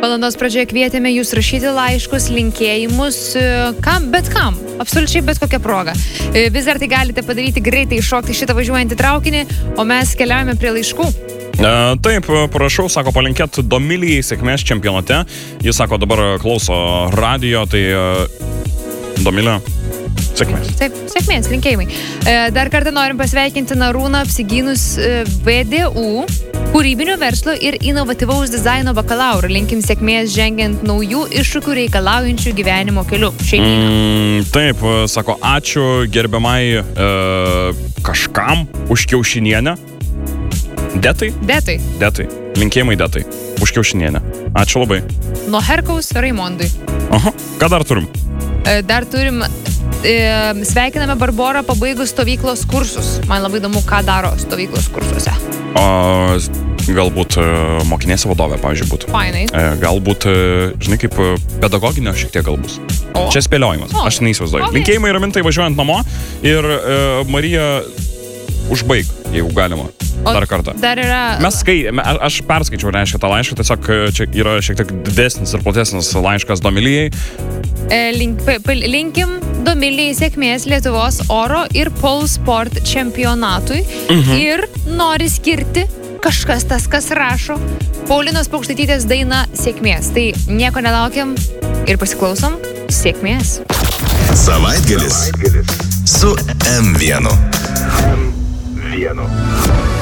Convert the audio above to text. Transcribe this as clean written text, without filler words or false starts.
Valandos pradžioje kvietėme jūs rašyti laiškus, linkėjimus, kam, absoliučiai bet kokią progą. Vis dar tai galite padaryti greitai, iššokti šitą važiuojantį traukinį, o mes keliaujame prie laiškų. Taip, prašau, sako, palinkėt Domilijai sėkmės čempionate. Jis sako, dabar klauso radijo, tai Domilė, sėkmės. Taip, sėkmės, linkėjimai. Dar kartą norim pasveikinti Narūną apsigynus VDU, kūrybinio verslo ir inovatyvaus dizaino bakalaurą. Linkim sėkmės žengiant naujų iššūkių reikalaujančių gyvenimo keliu. Taip, sako, ačiū gerbiamai kažkam už kiaušinienę. Detai. Linkėjimai Detai. Už kiaušinienę. Ačiū labai. Nuo Herkaus Raimondui. Aha. Ką dar turim? Dar turim sveikiname Barborą pabaigus stovyklos kursus. Man labai įdomu, ką daro stovyklos kursuose. Galbūt mokinėse vadovė, pavyzdžiui, būtų. Fainai. Galbūt, žinai, kaip pedagoginio šiek tiek gal bus. Čia spėliojimas. Aš neįsivaizduoju. Okay. Linkėjimai Ramintai važiuojant namo ir Marija užbaig, jeigu galima. Dar kartą. Dar yra... Aš perskaičiau, reiškia, tą laišką, tiesiog čia yra šiek tiek didesnis ir platesnis laiškas Domilijai. Linkim Domilijai sėkmės Lietuvos oro ir pole sport čempionatui ir nori skirti kažkas tas, kas rašo Paulinos Paukštaitytės dainą Sėkmės. Tai nieko nelaukiam ir pasiklausom. Sėkmės. Savaitgalis su M1.